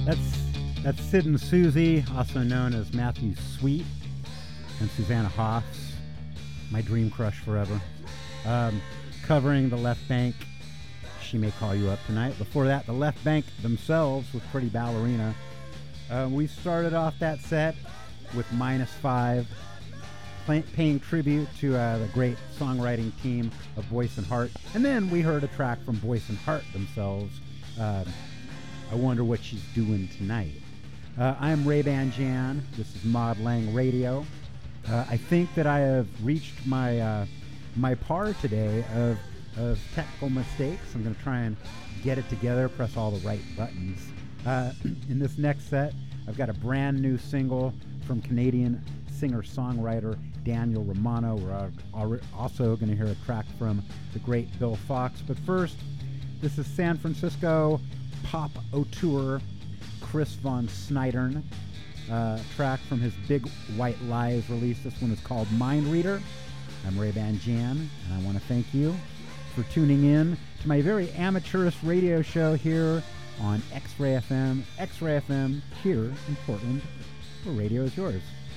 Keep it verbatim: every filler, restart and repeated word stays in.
That's that's Sid and Susie, also known as Matthew Sweet and Susanna Hoffs, my dream crush forever. Um, covering the Left Bank, She May Call You Up Tonight. Before that, the Left Bank themselves with Pretty Ballerina. Uh, we started off that set with Minus Five, play, paying tribute to uh, the great songwriting team of Boyce and Hart. And then we heard a track from Boyce and Hart themselves, uh, I Wonder What She's Doing Tonight. Uh, I'm Ray-Ban Jan. This is Mod Lang Radio. Uh, I think that I have reached my uh, my par today of, of technical mistakes. I'm going to try and get it together, press all the right buttons. Uh, in this next set, I've got a brand new single from Canadian singer-songwriter Daniel Romano. We're also going to hear a track from the great Bill Fox. But first, this is San Francisco pop auteur Chris von Snydern. Uh, track from his Big White Lies release. This one is called Mind Reader. I'm Ray-Ban Jan, and I want to thank you for tuning in to my very amateurish radio show here on X-Ray F M. X-Ray F M here in Portland, where radio is yours.